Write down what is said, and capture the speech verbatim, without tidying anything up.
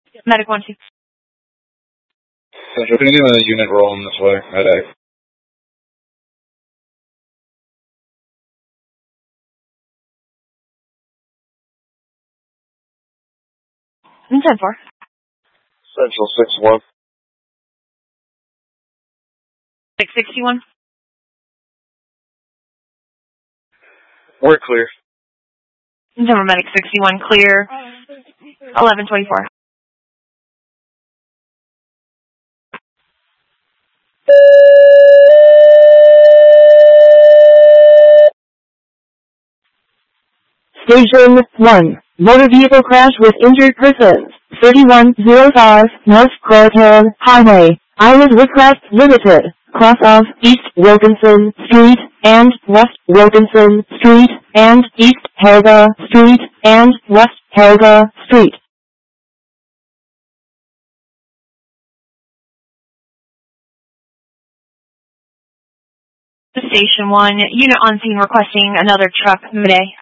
Medic one two. Central, can you give a unit rolling this way? Medic. ten four. Central six one. six sixty-one. We're clear. Denver Medic sixty-one, clear. eleven twenty-four. Station one. Motor vehicle crash with injured persons. thirty-one oh five North Croatan Highway. Island Woodcraft Limited. Cross of East Wilkinson Street and West Wilkinson Street and East Helga Street and West Helga Street. Station one, unit on scene requesting another truck, Mayday.